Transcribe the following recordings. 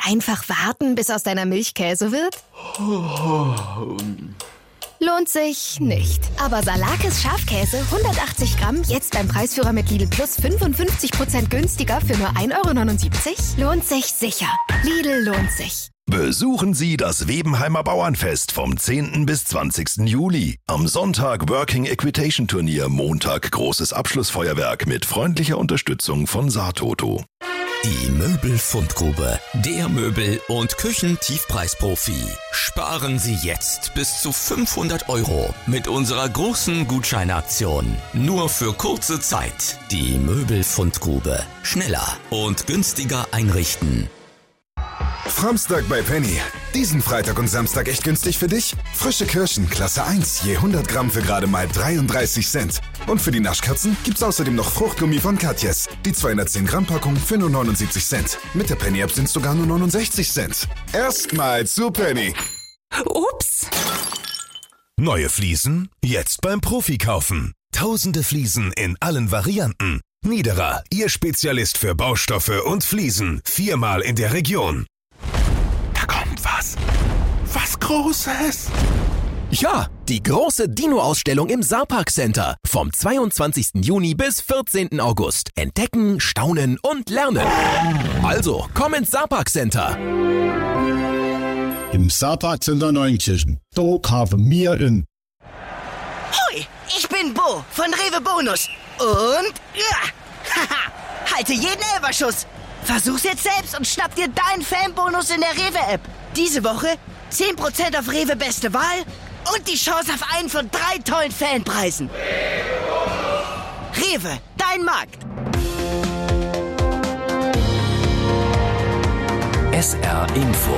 Einfach warten, bis aus deiner Milch Käse wird? Lohnt sich nicht. Aber Salakis Schafkäse 180 Gramm jetzt beim Preisführer mit Lidl Plus 55% günstiger für nur 1,79 € lohnt sich sicher. Lidl lohnt sich. Besuchen Sie das Webenheimer Bauernfest vom 10. bis 20. Juli. Am Sonntag Working Equitation Turnier, Montag großes Abschlussfeuerwerk mit freundlicher Unterstützung von Saatoto. Die Möbelfundgrube, der Möbel- und Küchentiefpreisprofi. Sparen Sie jetzt bis zu 500 € mit unserer großen Gutscheinaktion. Nur für kurze Zeit. Die Möbelfundgrube. Schneller und günstiger einrichten. Framstag bei Penny. Diesen Freitag und Samstag echt günstig für dich? Frische Kirschen, Klasse 1, je 100 Gramm für gerade mal 33 Cent. Und für die Naschkatzen gibt's außerdem noch Fruchtgummi von Katjes. Die 210 Gramm Packung für nur 79 Cent. Mit der Penny-App sind's sogar nur 69 Cent. Erstmal zu Penny. Ups. Neue Fliesen? Jetzt beim Profi kaufen. Tausende Fliesen in allen Varianten. Niederer, Ihr Spezialist für Baustoffe und Fliesen. 4-mal in der Region. Da kommt was. Was Großes. Ja, die große Dino-Ausstellung im Saarpark Center. Vom 22. Juni bis 14. August. Entdecken, staunen und lernen. Also, komm ins Saarpark Center. Im Saarpark Center Neunkirchen. Da kaufen wir in. Hoi, ich bin Bo von Rewe Bonus. Und, ja, haha, halte jeden Elberschuss. Versuch's jetzt selbst und schnapp dir deinen Fanbonus in der Rewe-App. Diese Woche 10% auf Rewe Beste Wahl und die Chance auf einen von 3 tollen Fanpreisen. Rewe, dein Markt. SR Info.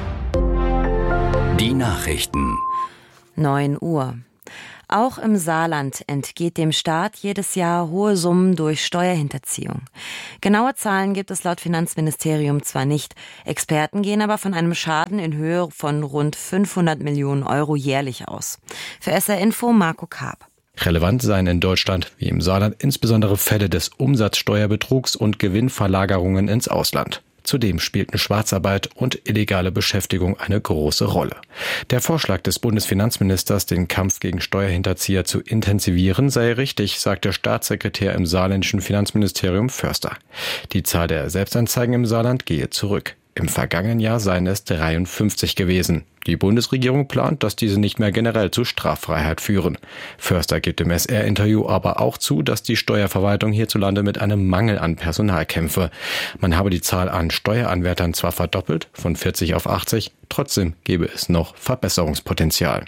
Die Nachrichten. 9 Uhr. Auch im Saarland entgeht dem Staat jedes Jahr hohe Summen durch Steuerhinterziehung. Genaue Zahlen gibt es laut Finanzministerium zwar nicht. Experten gehen aber von einem Schaden in Höhe von rund 500 Millionen € jährlich aus. Für SR Info Marco Karp. Relevant seien in Deutschland wie im Saarland insbesondere Fälle des Umsatzsteuerbetrugs und Gewinnverlagerungen ins Ausland. Zudem spielten Schwarzarbeit und illegale Beschäftigung eine große Rolle. Der Vorschlag des Bundesfinanzministers, den Kampf gegen Steuerhinterzieher zu intensivieren, sei richtig, sagt der Staatssekretär im saarländischen Finanzministerium Förster. Die Zahl der Selbstanzeigen im Saarland gehe zurück. Im vergangenen Jahr seien es 53 gewesen. Die Bundesregierung plant, dass diese nicht mehr generell zu Straffreiheit führen. Förster gibt im SR-Interview aber auch zu, dass die Steuerverwaltung hierzulande mit einem Mangel an Personal kämpfe. Man habe die Zahl an Steueranwärtern zwar verdoppelt, von 40 auf 80, trotzdem gebe es noch Verbesserungspotenzial.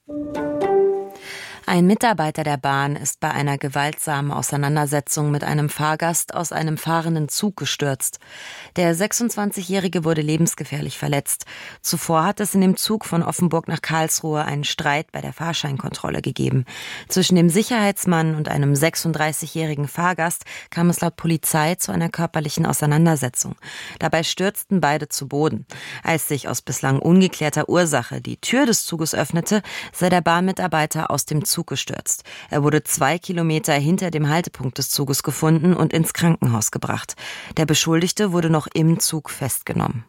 Ein Mitarbeiter der Bahn ist bei einer gewaltsamen Auseinandersetzung mit einem Fahrgast aus einem fahrenden Zug gestürzt. Der 26-Jährige wurde lebensgefährlich verletzt. Zuvor hat es in dem Zug von Offenburg nach Karlsruhe einen Streit bei der Fahrscheinkontrolle gegeben. Zwischen dem Sicherheitsmann und einem 36-jährigen Fahrgast kam es laut Polizei zu einer körperlichen Auseinandersetzung. Dabei stürzten beide zu Boden. Als sich aus bislang ungeklärter Ursache die Tür des Zuges öffnete, sei der Bahnmitarbeiter aus dem Zug gestürzt. Er wurde 2 Kilometer hinter dem Haltepunkt des Zuges gefunden und ins Krankenhaus gebracht. Der Beschuldigte wurde noch im Zug festgenommen.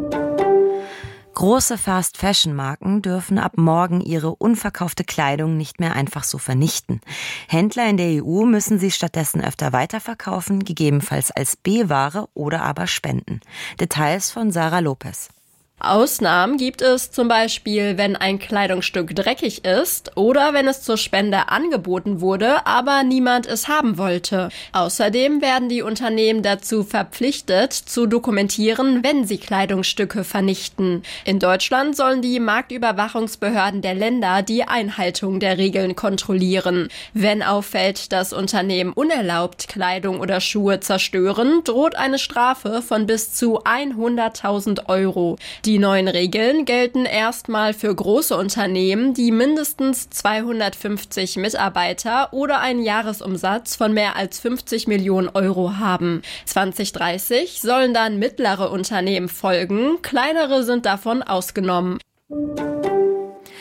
Große Fast-Fashion-Marken dürfen ab morgen ihre unverkaufte Kleidung nicht mehr einfach so vernichten. Händler in der EU müssen sie stattdessen öfter weiterverkaufen, gegebenenfalls als B-Ware oder aber spenden. Details von Sarah Lopez. Ausnahmen gibt es zum Beispiel, wenn ein Kleidungsstück dreckig ist oder wenn es zur Spende angeboten wurde, aber niemand es haben wollte. Außerdem werden die Unternehmen dazu verpflichtet, zu dokumentieren, wenn sie Kleidungsstücke vernichten. In Deutschland sollen die Marktüberwachungsbehörden der Länder die Einhaltung der Regeln kontrollieren. Wenn auffällt, dass Unternehmen unerlaubt Kleidung oder Schuhe zerstören, droht eine Strafe von bis zu 100.000 €. Die neuen Regeln gelten erstmal für große Unternehmen, die mindestens 250 Mitarbeiter oder einen Jahresumsatz von mehr als 50 Millionen € haben. 2030 sollen dann mittlere Unternehmen folgen, kleinere sind davon ausgenommen.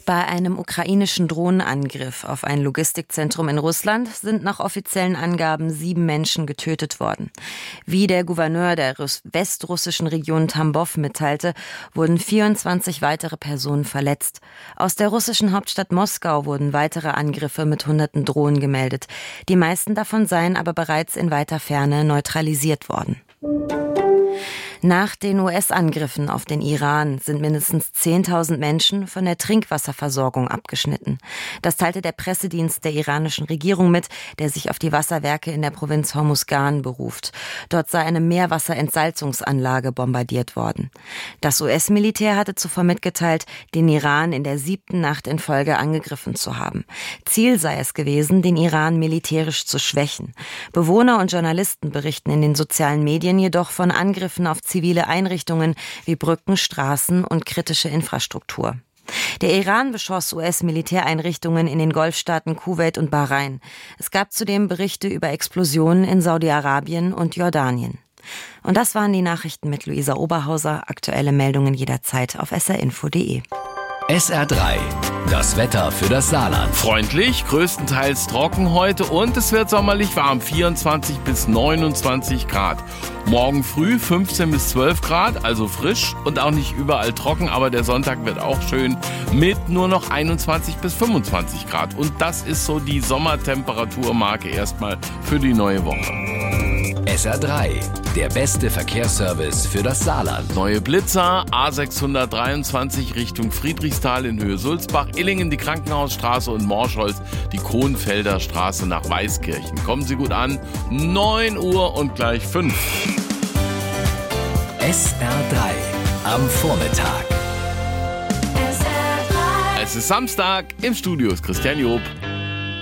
Bei einem ukrainischen Drohnenangriff auf ein Logistikzentrum in Russland sind nach offiziellen Angaben 7 Menschen getötet worden. Wie der Gouverneur der westrussischen Region Tambov mitteilte, wurden 24 weitere Personen verletzt. Aus der russischen Hauptstadt Moskau wurden weitere Angriffe mit hunderten Drohnen gemeldet. Die meisten davon seien aber bereits in weiter Ferne neutralisiert worden. Nach den US-Angriffen auf den Iran sind mindestens 10.000 Menschen von der Trinkwasserversorgung abgeschnitten. Das teilte der Pressedienst der iranischen Regierung mit, der sich auf die Wasserwerke in der Provinz Hormuzgan beruft. Dort sei eine Meerwasserentsalzungsanlage bombardiert worden. Das US-Militär hatte zuvor mitgeteilt, den Iran in der 7. Nacht in Folge angegriffen zu haben. Ziel sei es gewesen, den Iran militärisch zu schwächen. Bewohner und Journalisten berichten in den sozialen Medien jedoch von Angriffen auf zivile Einrichtungen wie Brücken, Straßen und kritische Infrastruktur. Der Iran beschoss US-Militäreinrichtungen in den Golfstaaten Kuwait und Bahrain. Es gab zudem Berichte über Explosionen in Saudi-Arabien und Jordanien. Und das waren die Nachrichten mit Luisa Oberhauser. Aktuelle Meldungen jederzeit auf srinfo.de. SR3, das Wetter für das Saarland. Freundlich, größtenteils trocken heute und es wird sommerlich warm, 24 bis 29 Grad. Morgen früh 15 bis 12 Grad, also frisch und auch nicht überall trocken, aber der Sonntag wird auch schön mit nur noch 21 bis 25 Grad. Und das ist so die Sommertemperaturmarke erstmal für die neue Woche. SR3, der beste Verkehrsservice für das Saarland. Neue Blitzer, A623 Richtung Friedrichsthal in Höhe Sulzbach, Illingen die Krankenhausstraße und Morschholz die Kronfelder Straße nach Weißkirchen. Kommen Sie gut an, 9 Uhr und gleich 5. SR3 am Vormittag. Es ist Samstag, im Studio ist Christian Job.